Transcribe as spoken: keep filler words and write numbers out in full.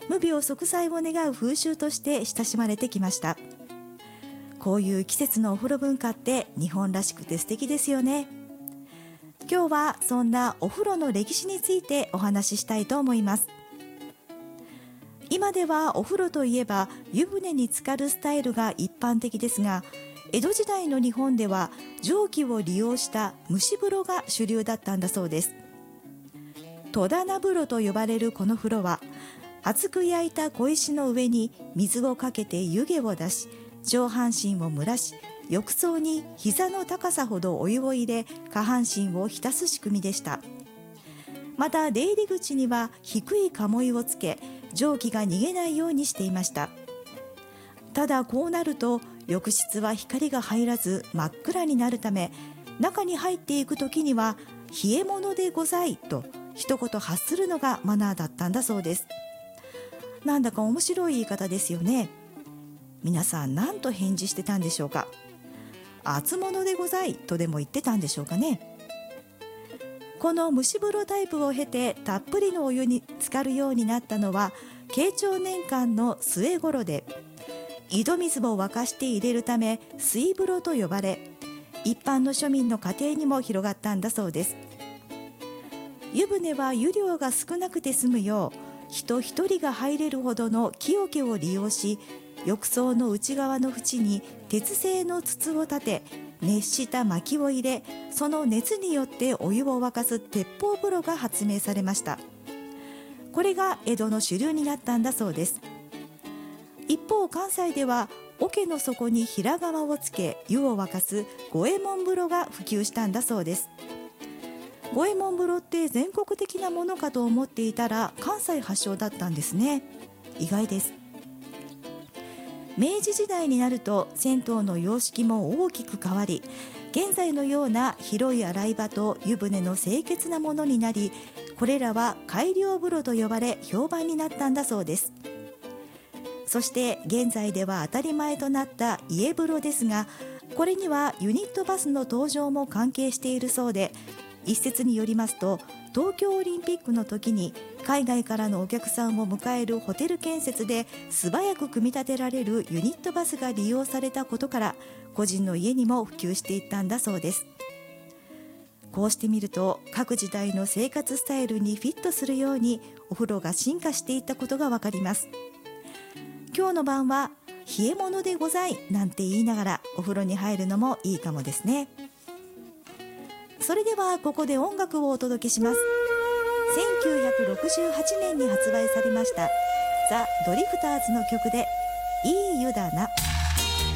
無病息災を願う風習として親しまれてきました。こういう季節のお風呂文化って日本らしくて素敵ですよね。今日はそんなお風呂の歴史についてお話ししたいと思います。今ではお風呂といえば湯船に浸かるスタイルが一般的ですが、江戸時代の日本では蒸気を利用した蒸し風呂が主流だったんだそうです。戸棚風呂と呼ばれるこの風呂は、厚く焼いた小石の上に水をかけて湯気を出し、上半身を蒸らし、浴槽に膝の高さほどお湯を入れ、下半身を浸す仕組みでした。また出入り口には低い鴨居をつけ、蒸気が逃げないようにしていました。ただこうなると浴室は光が入らず真っ暗になるため、中に入っていく時には冷え物でございと一言発するのがマナーだったんだそうです。なんだか面白い言い方ですよね。皆さん何と返事してたんでしょうか。熱物でございとでも言ってたんでしょうかね。この蒸し風呂タイプを経てたっぷりのお湯に浸かるようになったのは慶長年間の末頃で、井戸水を沸かして入れるため水風呂と呼ばれ、一般の庶民の家庭にも広がったんだそうです。湯船は湯量が少なくて済むよう、人一人が入れるほどの木桶を利用し、浴槽の内側の縁に鉄製の筒を立て、熱した薪を入れ、その熱によってお湯を沸かす鉄砲風呂が発明されました。これが江戸の主流になったんだそうです。一方関西では桶の底に平釜をつけ湯を沸かす五右衛門風呂が普及したんだそうです。五右衛門風呂って全国的なものかと思っていたら関西発祥だったんですね。意外です。明治時代になると銭湯の様式も大きく変わり、現在のような広い洗い場と湯船の清潔なものになり、これらは改良風呂と呼ばれ評判になったんだそうです。そして現在では当たり前となった家風呂ですが、これにはユニットバスの登場も関係しているそうで、一説によりますと東京オリンピックの時に海外からのお客さんを迎えるホテル建設で素早く組み立てられるユニットバスが利用されたことから、個人の家にも普及していったんだそうです。こうしてみると各時代の生活スタイルにフィットするようにお風呂が進化していったことがわかります。今日の晩は冷え物でございなんて言いながらお風呂に入るのもいいかもですね。それではここで音楽をお届けします。せんきゅうひゃくろくじゅうはちねんに発売されましたザ・ドリフターズの曲でいい湯だな。